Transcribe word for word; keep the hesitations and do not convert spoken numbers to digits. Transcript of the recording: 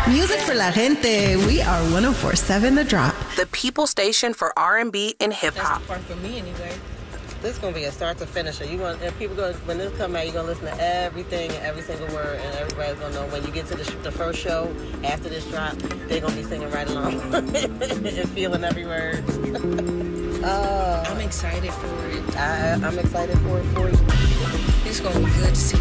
Music for la gente. We are one oh four point seven The Drop. The people station for R and B and hip hop. That's the part for me anyway. This is gonna be a start to finish. You want and people go when this come out, you're gonna listen to everything and every single word, and everybody's gonna know when you get to the, sh- the first show after this drop, they're gonna be singing right along and feeling every word. uh, I'm excited for it. I, I'm excited for it for you. It's gonna be good to see